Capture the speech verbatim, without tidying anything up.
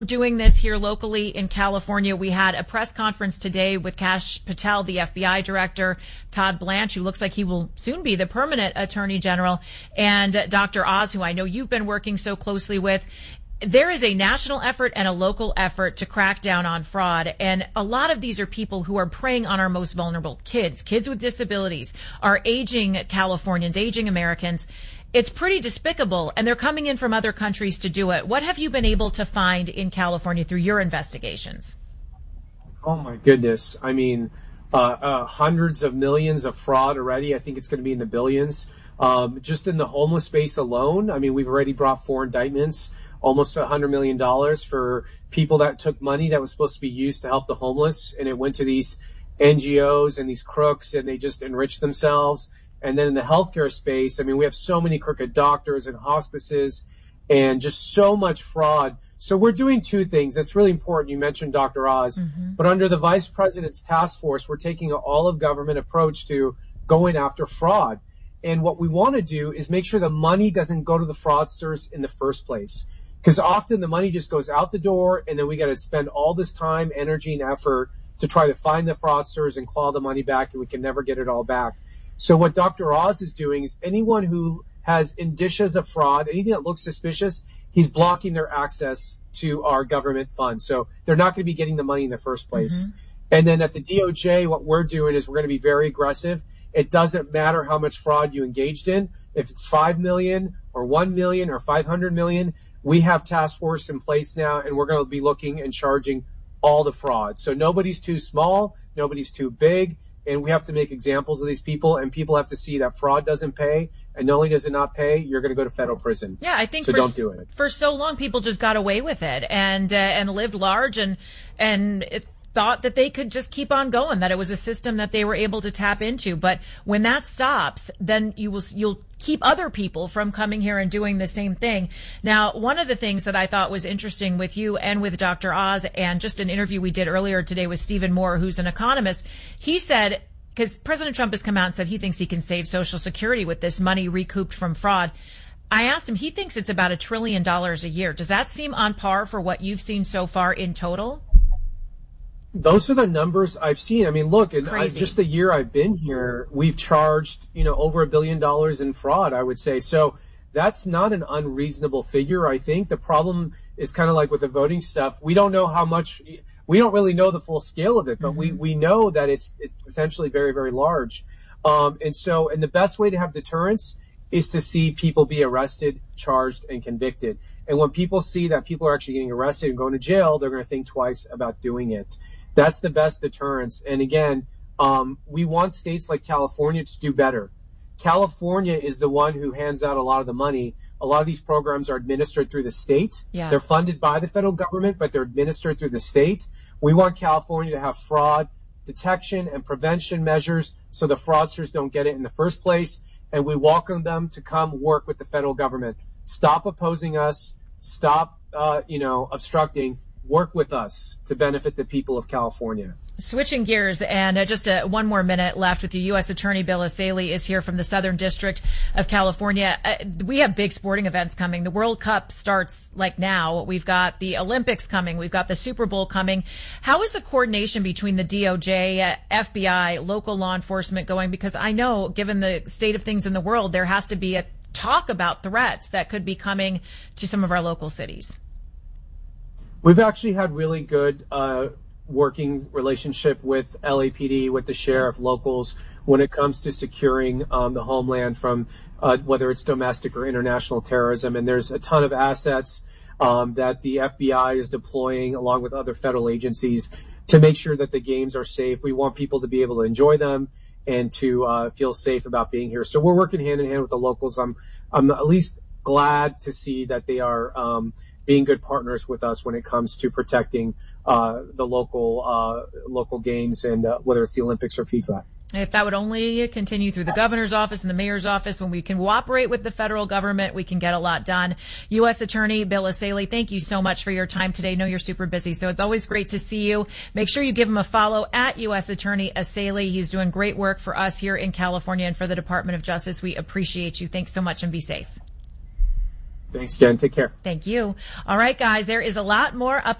doing this here locally in California. We had a press conference today with Kash Patel, the F B I director, Todd Blanche, who looks like he will soon be the permanent attorney general, and uh, Doctor Oz, who I know you've been working so closely with. There is a national effort and a local effort to crack down on fraud. And a lot of these are people who are preying on our most vulnerable kids, kids with disabilities, our aging Californians, aging Americans. It's pretty despicable, and they're coming in from other countries to do it. What have you been able to find in California through your investigations? Oh, my goodness. I mean, uh, uh, hundreds of millions of fraud already. I think it's going to be in the billions. Um, just in the homeless space alone, I mean, we've already brought four indictments, almost one hundred million dollars for people that took money that was supposed to be used to help the homeless, and it went to these N G Os and these crooks, and they just enriched themselves. And then in the healthcare space, I mean, we have so many crooked doctors and hospices and just so much fraud. So we're doing two things. That's really important. You mentioned Doctor Oz, mm-hmm. but under the vice president's task force, we're taking an all of government approach to going after fraud. And what we want to do is make sure the money doesn't go to the fraudsters in the first place. Because often the money just goes out the door, and then we got to spend all this time, energy, and effort to try to find the fraudsters and claw the money back, and we can never get it all back. So what Doctor Oz is doing is anyone who has indicias of fraud, anything that looks suspicious, he's blocking their access to our government funds. So they're not going to be getting the money in the first place. Mm-hmm. And then at the D O J, what we're doing is we're going to be very aggressive. It doesn't matter how much fraud you engaged in. If it's five million or one million or five hundred million, we have task force in place now, and we're going to be looking and charging all the fraud. So nobody's too small, nobody's too big, and we have to make examples of these people, and people have to see that fraud doesn't pay, and not only does it not pay, you're going to go to federal prison. Yeah, I think so for, don't do it. For so long, people just got away with it and uh, and lived large and and. It, thought that they could just keep on going, that it was a system that they were able to tap into. But when that stops, then you will, you'll keep other people from coming here and doing the same thing. Now, one of the things that I thought was interesting with you and with Doctor Oz, and just an interview we did earlier today with Stephen Moore, who's an economist, he said, because President Trump has come out and said he thinks he can save Social Security with this money recouped from fraud. I asked him, he thinks it's about a trillion dollars a year. Does that seem on par for what you've seen so far in total? Those are the numbers I've seen. I mean, look, in I, just the year I've been here, we've charged, you know, over a billion dollars in fraud, I would say. So that's not an unreasonable figure, I think. The problem is kind of like with the voting stuff. We don't know how much, we don't really know the full scale of it, but mm-hmm. we, we know that it's, it's potentially very, very large. Um, and so, and the best way to have deterrence is to see people be arrested, charged, and convicted. And when people see that people are actually getting arrested and going to jail, they're going to think twice about doing it. That's the best deterrence. And again, um, we want states like California to do better. California is the one who hands out a lot of the money. A lot of these programs are administered through the state. Yeah. They're funded by the federal government, but they're administered through the state. We want California to have fraud detection and prevention measures so the fraudsters don't get it in the first place. And we welcome them to come work with the federal government. Stop opposing us. Stop, uh, you know, obstructing. Work with us to benefit the people of California. Switching gears, and uh, just uh, one more minute left with you. U S Attorney Bill Essayli is here from the Southern District of California. Uh, we have big sporting events coming. The World Cup starts like now. We've got the Olympics coming. We've got the Super Bowl coming. How is the coordination between the D O J, uh, F B I, local law enforcement going? Because I know, given the state of things in the world, there has to be a talk about threats that could be coming to some of our local cities. We've actually had really good uh, working relationship with L A P D, with the sheriff, locals, when it comes to securing um, the homeland from uh, whether it's domestic or international terrorism. And there's a ton of assets um, that the F B I is deploying along with other federal agencies to make sure that the games are safe. We want people to be able to enjoy them and to uh, feel safe about being here. So we're working hand in hand with the locals. I'm, I'm at least glad to see that they are um, being good partners with us when it comes to protecting uh, the local uh, local games, and uh, whether it's the Olympics or FIFA. If that would only continue through the governor's office and the mayor's office, when we can cooperate with the federal government, we can get a lot done. U S Attorney Bill Essayli, thank you so much for your time today. I know you're super busy, so it's always great to see you. Make sure you give him a follow at U S Attorney Essayli. He's doing great work for us here in California and for the Department of Justice. We appreciate you. Thanks so much, and be safe. Thanks, Jen. Take care. Thank you. All right, guys, there is a lot more up